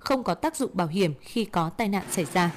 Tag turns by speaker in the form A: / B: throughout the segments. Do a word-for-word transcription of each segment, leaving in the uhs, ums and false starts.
A: không có tác dụng bảo hiểm khi có tai nạn xảy ra.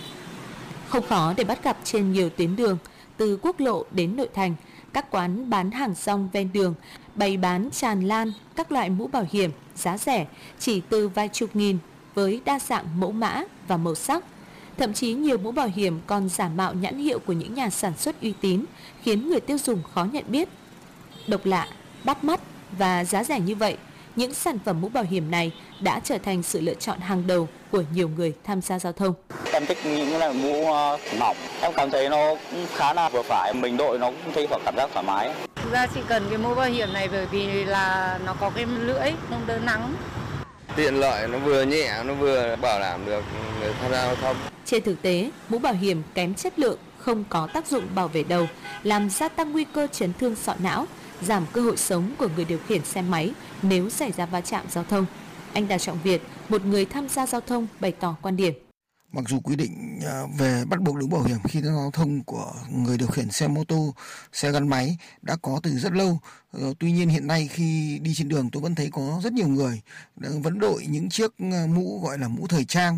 A: Không khó để bắt gặp trên nhiều tuyến đường, từ quốc lộ đến nội thành, các quán bán hàng rong ven đường bày bán tràn lan các loại mũ bảo hiểm giá rẻ chỉ từ vài chục nghìn với đa dạng mẫu mã và màu sắc. Thậm chí nhiều mũ bảo hiểm còn giả mạo nhãn hiệu của những nhà sản xuất uy tín, khiến người tiêu dùng khó nhận biết. Độc lạ, bắt mắt và giá rẻ như vậy, những sản phẩm mũ bảo hiểm này đã trở thành sự lựa chọn hàng đầu của nhiều người tham gia giao thông.
B: Em thích những loại mũ mỏng, em cảm thấy nó cũng khá là vừa phải, mình đội nó cũng thấy cảm giác thoải mái.
C: Thực ra chỉ cần cái mũ bảo hiểm này bởi vì là nó có cái lưỡi không đỡ nắng.
D: Tiện lợi, nó vừa nhẹ, nó vừa bảo đảm được người tham gia giao thông.
A: Trên thực tế, mũ bảo hiểm kém chất lượng, không có tác dụng bảo vệ đầu, làm gia tăng nguy cơ chấn thương sọ não, giảm cơ hội sống của người điều khiển xe máy nếu xảy ra va chạm giao thông. Anh Đào Trọng Việt, một người tham gia giao thông, bày tỏ quan điểm.
E: Mặc dù quy định về bắt buộc đội mũ bảo hiểm khi tham gia giao thông của người điều khiển xe mô tô, xe gắn máy đã có từ rất lâu, tuy nhiên hiện nay khi đi trên đường tôi vẫn thấy có rất nhiều người vẫn đội những chiếc mũ gọi là mũ thời trang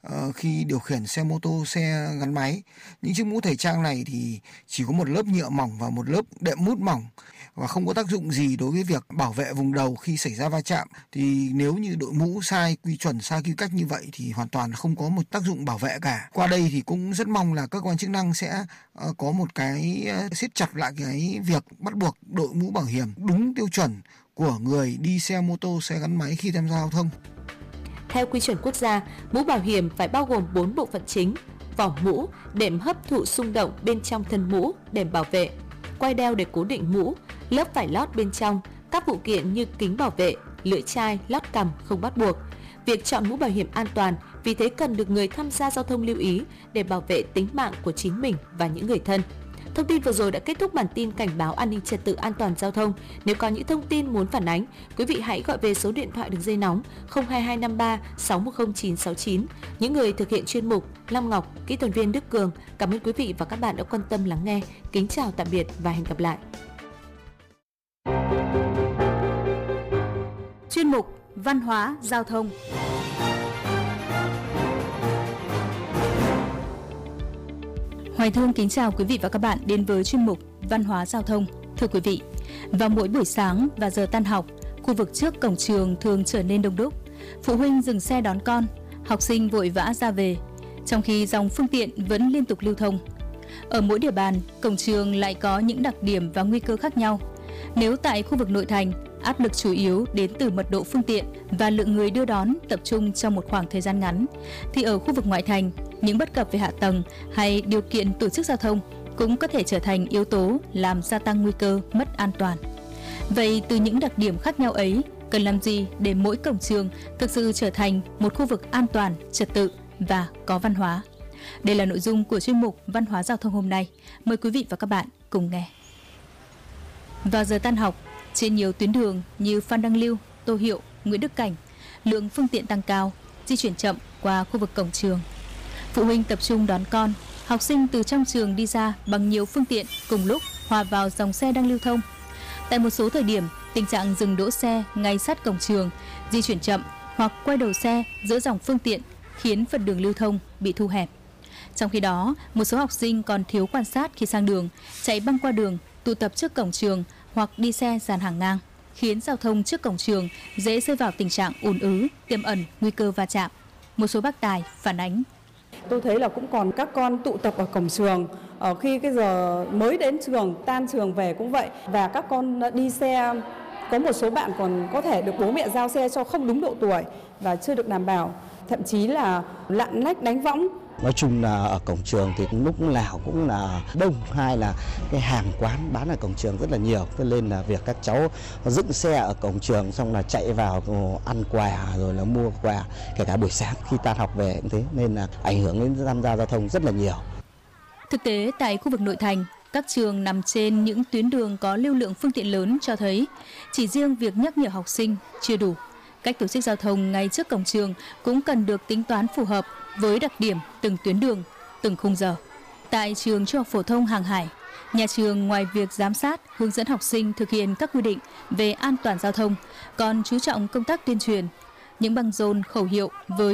E: khi điều khiển xe mô tô, xe gắn máy. Những chiếc mũ thời trang này thì chỉ có một lớp nhựa mỏng và một lớp đệm mút mỏng và không có tác dụng gì đối với việc bảo vệ vùng đầu khi xảy ra va chạm. Thì nếu như đội mũ sai quy chuẩn, sai quy cách như vậy thì hoàn toàn không có một tác dụng bảo vệ cả. Qua đây thì cũng rất mong là các cơ quan chức năng sẽ uh, có một cái uh, siết chặt lại cái việc bắt buộc đội mũ bảo hiểm đúng tiêu chuẩn của người đi xe mô tô, xe gắn máy khi tham gia giao thông.
A: Theo quy chuẩn quốc gia, mũ bảo hiểm phải bao gồm bốn bộ phận chính: vỏ mũ, đệm hấp thụ xung động bên trong thân mũ, đệm bảo vệ, quai đeo để cố định mũ, lớp vải lót bên trong, các phụ kiện như kính bảo vệ, lưỡi chai, lót cằm không bắt buộc. Việc chọn mũ bảo hiểm an toàn vì thế cần được người tham gia giao thông lưu ý để bảo vệ tính mạng của chính mình và những người thân. Thông tin vừa rồi đã kết thúc bản tin cảnh báo an ninh trật tự an toàn giao thông. Nếu có những thông tin muốn phản ánh, quý vị hãy gọi về số điện thoại đường dây nóng không hai hai năm ba sáu một không chín sáu chín. Những người thực hiện chuyên mục Lam Ngọc, kỹ thuật viên Đức Cường. Cảm ơn quý vị và các bạn đã quan tâm lắng nghe. Kính chào tạm biệt và hẹn gặp lại.
F: Chuyên mục Văn hóa giao thông. Hoài Thương kính chào quý vị và các bạn đến với chuyên mục Văn hóa giao thông. Thưa quý vị, vào mỗi buổi sáng và giờ tan học, khu vực trước cổng trường thường trở nên đông đúc. Phụ huynh dừng xe đón con, học sinh vội vã ra về, trong khi dòng phương tiện vẫn liên tục lưu thông. Ở mỗi địa bàn, cổng trường lại có những đặc điểm và nguy cơ khác nhau. Nếu tại khu vực nội thành, áp lực chủ yếu đến từ mật độ phương tiện và lượng người đưa đón tập trung trong một khoảng thời gian ngắn, thì ở khu vực ngoại thành, những bất cập về hạ tầng hay điều kiện tổ chức giao thông cũng có thể trở thành yếu tố làm gia tăng nguy cơ mất an toàn. Vậy từ những đặc điểm khác nhau ấy, cần làm gì để mỗi cổng trường thực sự trở thành một khu vực an toàn, trật tự và có văn hóa? Đây là nội dung của chuyên mục Văn hóa giao thông hôm nay. Mời quý vị và các bạn cùng nghe. Vào giờ tan học, trên nhiều tuyến đường như Phan Đăng Lưu, Tô Hiệu, Nguyễn Đức Cảnh, lượng phương tiện tăng cao, di chuyển chậm qua khu vực cổng trường. Phụ huynh tập trung đón con, học sinh từ trong trường đi ra bằng nhiều phương tiện cùng lúc hòa vào dòng xe đang lưu thông. Tại một số thời điểm, tình trạng dừng đỗ xe ngay sát cổng trường, di chuyển chậm hoặc quay đầu xe giữa dòng phương tiện khiến phần đường lưu thông bị thu hẹp. Trong khi đó, một số học sinh còn thiếu quan sát khi sang đường, chạy băng qua đường, tụ tập trước cổng trường hoặc đi xe dàn hàng ngang, khiến giao thông trước cổng trường dễ rơi vào tình trạng ùn ứ, tiềm ẩn nguy cơ va chạm. Một số bác tài phản ánh.
G: Tôi thấy là cũng còn các con tụ tập ở cổng trường, ở khi cái giờ mới đến trường, tan trường về cũng vậy. Và các con đi xe, có một số bạn còn có thể được bố mẹ giao xe cho không đúng độ tuổi và chưa được đảm bảo, thậm chí là lạng lách đánh võng.
H: Nói chung là ở cổng trường thì lúc nào cũng là đông, hai là cái hàng quán bán ở cổng trường rất là nhiều, cho nên là việc các cháu dựng xe ở cổng trường xong là chạy vào ăn quà rồi là mua quà, kể cả buổi sáng khi tan học về cũng thế, nên là ảnh hưởng đến tham gia giao thông rất là nhiều.
F: Thực tế tại khu vực nội thành, các trường nằm trên những tuyến đường có lưu lượng phương tiện lớn cho thấy chỉ riêng việc nhắc nhở học sinh chưa đủ. Cách tổ chức giao thông ngay trước cổng trường cũng cần được tính toán phù hợp với đặc điểm từng tuyến đường, từng khung giờ. Tại trường Trung học phổ thông Hàng Hải, nhà trường ngoài việc giám sát, hướng dẫn học sinh thực hiện các quy định về an toàn giao thông, còn chú trọng công tác tuyên truyền. Những băng rôn khẩu hiệu với